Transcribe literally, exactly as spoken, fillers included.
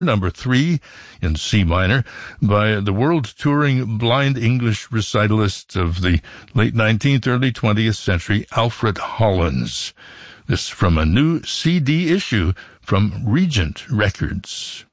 number three in C minor by the world-touring blind English recitalist of the late nineteenth, early twentieth century, Alfred Hollins. This from a new C D issue from Regent Records.